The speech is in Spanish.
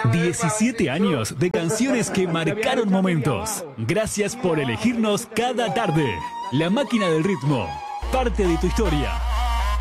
17 años de canciones que marcaron momentos. Gracias por elegirnos cada tarde. La Máquina del Ritmo, parte de tu historia.